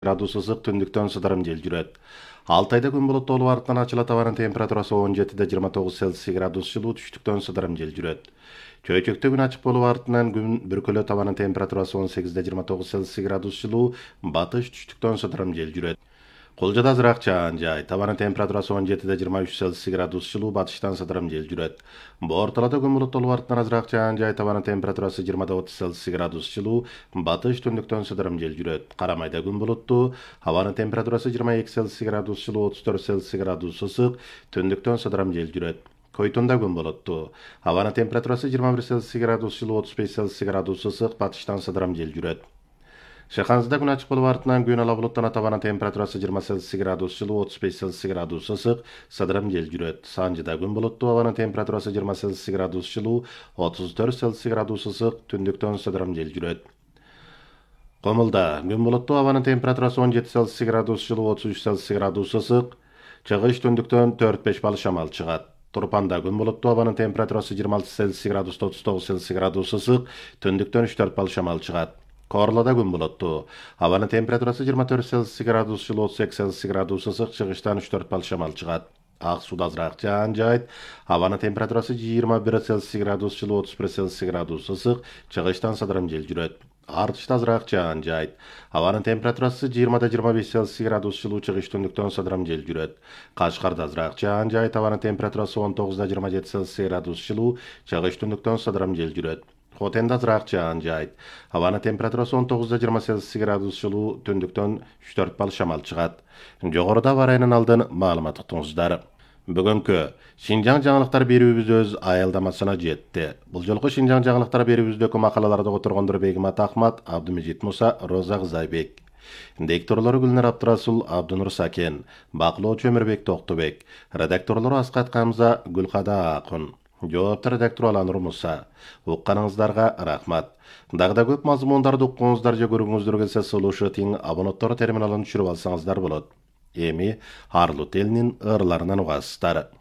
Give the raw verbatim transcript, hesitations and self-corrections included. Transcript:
градус ысык, түндүктөн сыдырым жел жүрөт. алты айда күн булуттуу болуп артынан ачылат, абанын температурасы он жетиде жыйырма тогуз Цельсий градус жылуу, түштүктөн сыдырым жел жүрөт. Чөйчөктө күн ачык болуп артынан күн бүркөлөт, абанын температурасы он сегизде жыйырма тогуз Цельсий градус жылуу, батыш түштүктөн сыдырым жел жүрөт. Кулжада азыраак жаан жай, табанын температурасы он жетиде жыйырма үч Цельсий градус жылуу, батыштан сыдырым жел жүрөт. Борталада күн булуттуу болуп артынан азыраак жаан жай, табанын температурасы жыйырмада отуз Цельсий градус жылуу, батыш түндүктөн сыдырым жел жүрөт. Карамайда күн булуттуу, абанын температурасы жыйырма эки Цельсий градус жылуу, отуз төрт Цельсий градус ысык, түндүктөн сыдырым жел жүрөт. Койтунда күн булуттуу, абанын температурасы жыйырма бир Цельсий градус жылуу, отуз беш Цельсий градус ысык, батыштан сыдырым жел жүрөт. Шыханзыда күн ачык болуп артынан күн ала булуттан табанын температурасы жыйырма Цельсий градус жылуу, отуз беш Цельсий градус ысык, сыдырым жел жүрөт. Санжыда күн булуттуу, абанын температурасы жыйырма Цельсий градус жылуу, отуз төрт Цельсий градус ысык, түндүктөн сыдырым жел жүрөт. Комулда күн булуттуу, абанын температурасы он жети Цельсий градус жылуу, отуз үч Цельсий градус ысык, чыгыш түндүктөн төрт беш балл шамал чыгат. Турпанда күн булуттуу, абанын температурасы жыйырма алты Цельсий градус, отуз тогуз Цельсий градус ысык, түндүктөн үч төрт балл шамал чыгат. Корлода күн булуттуу, абанын температурасы жыйырма төрт Цельсий градус жылуу, отуз эки Цельсий градус ысык, чыгыштан үч төрт балл шамал чыгат. Ак сууда азыраак жаан жайт, абанын температурасы жыйырма бир Цельсий градус жылуу, отуз бир Цельсий градус ысык, чыгыштан сыдырым жел жүрөт. Артышта азыраак жаан жайт, абанын температурасы жыйырмада жыйырма беш Цельсий градус жылуу, чыгыш түндүктөн сыдырым жел жүрөт. Кашкарда азыраак жаан жайт, абанын температурасы он тогузда жыйырма жети Цельсий градус жылуу, чыгыш түндүктөн сыдырым жел жүрөт. Хотенда азыраак жаан жайт, абанын температурасы он тогузда жыйырма Цельсий градус жылуу, түндүктөн үч төрт балл шамал чыгат. Жогоруда барайынын алдын маалымат уктуңуздар. Бүгүнкү Шинжаң жаңылыктар берүүбүз өз аялдамасына жетти. Бул жолку Шинжаң жаңылыктар берүүбүздөгү макалаларды которгондор Бегимат Ахмат, Абдымежит Муса, Роза Кызайбек. Дикторлору Гүлнар Абдрасул, Абдынур Сакен, бакылоочу Өмүрбек Токтобек, редакторлору Аскат Камза, Гүлкада Акун. Жоопту редактор Аланур Муса. Укканыңыздарга рахмат. Дагы көп мазмундарды уккуңуздар же көргүңүздөр келсе, сулушу тиң абоненттор терминалын түшүрүп алсаңыздар болот. Эми Арлут элинин ырларынан угасыздар.